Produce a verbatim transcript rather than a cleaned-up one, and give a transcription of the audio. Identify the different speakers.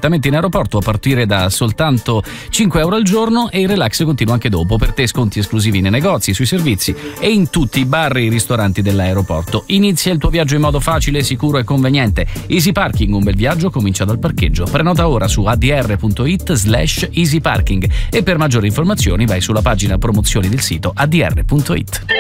Speaker 1: direttamente in aeroporto a partire da soltanto cinque euro al giorno, e il relax continua anche dopo. Per te sconti esclusivi nei negozi, sui servizi e in tutti i bar e i ristoranti dell'aeroporto. Inizia il tuo viaggio in modo facile, sicuro e conveniente. Easy Parking, un bel viaggio comincia dal parcheggio. Prenota ora su adr.it slash easyparking e per maggiori informazioni vai sulla pagina promozioni del sito adr punto it.